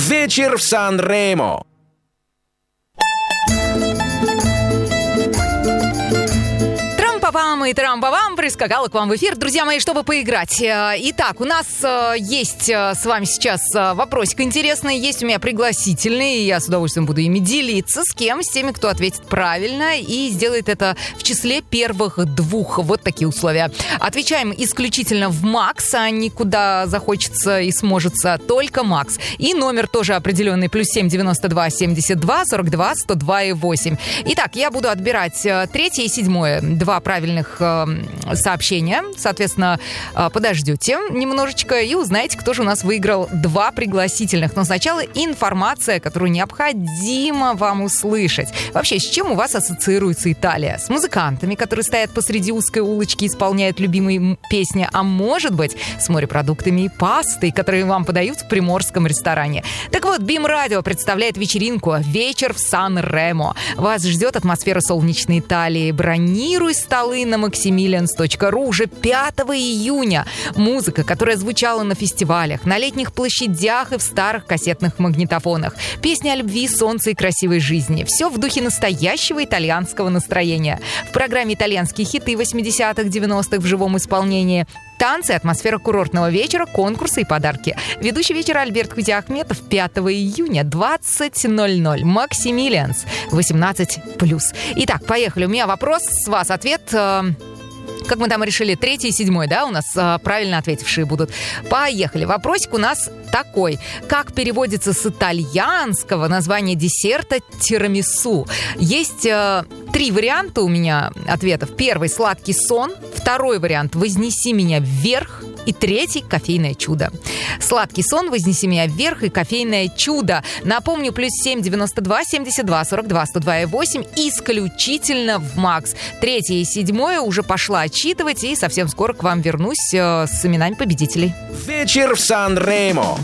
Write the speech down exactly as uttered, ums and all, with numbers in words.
Вечер в Сан-Ремо. Трам-па-пам и трам-па-пам прискакала к вам в эфир. Друзья мои, чтобы поиграть. Итак, у нас есть с вами сейчас вопросик интересный. Есть у меня пригласительный. Я с удовольствием буду ими делиться. С кем? С теми, кто ответит правильно и сделает это в числе первых двух. Вот такие условия. Отвечаем исключительно в МАКС, а не куда захочется и сможется. Только МАКС. И номер тоже определенный. Плюс семь девяносто два семьдесят два сорок два сто два и восемь. Итак, я буду отбирать третье и седьмое. Два правильных э, сообщения. Соответственно, э, подождете немножечко и узнаете, кто же у нас выиграл два пригласительных. Но сначала информация, которую необходимо вам услышать. Вообще, с чем у вас ассоциируется Италия? С музыкантами, которые стоят посреди узкой улочки и исполняют любимые песни, а может быть, с морепродуктами и пастой, которые вам подают в приморском ресторане. Так вот, Бим Радио представляет вечеринку «Вечер в Сан-Ремо». Вас ждет атмосфера солнечной Италии. Бронируй столы на максимилианс точка ру уже пятого июня. Музыка, которая звучала на фестивалях, на летних площадях и в старых кассетных магнитофонах. Песни о любви, солнце и красивой жизни. Все в духе настоящего итальянского настроения. В программе итальянские хиты восьмидесятых, девяностых в живом исполнении. Танцы, атмосфера курортного вечера, конкурсы и подарки. Ведущий вечера Альберт Худяхметов пятого июня, двадцать ноль ноль. Максимилианс, восемнадцать плюс. Итак, поехали. У меня вопрос, с вас ответ. Как мы там решили, третий и седьмой, да, у нас а, правильно ответившие будут. Поехали. Вопросик у нас такой. Как переводится с итальянского название десерта тирамису? Есть а, три варианта у меня ответов. Первый — сладкий сон. Второй вариант — вознеси меня вверх. И третий — кофейное чудо. Сладкий сон, вознеси меня вверх и кофейное чудо. Напомню, плюс семь девяносто два семьдесят два сорок два сто два и восемь исключительно в МАКС. Третье и седьмое уже пошла отчитывать, и совсем скоро к вам вернусь э, с именами победителей. Вечер в Сан-Ремо.